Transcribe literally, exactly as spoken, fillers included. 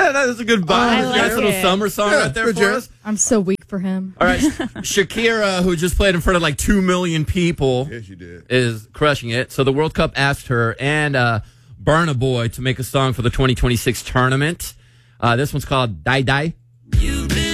Yeah, that is a good vibe. I like nice little it. summer song Yeah, right there good for jam. us. I'm so weak for him. All right, Shakira, who just played in front of like two million people, Yes, you did. is crushing it. So the World Cup asked her and uh, Burna Boy to make a song for the twenty twenty-six tournament. Uh, this one's called Die Die. You